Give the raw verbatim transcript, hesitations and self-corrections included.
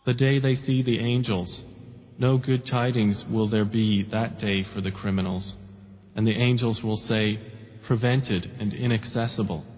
The day they see the angels, no good tidings will there be that day for the criminals. And the angels will say, prevented and inaccessible.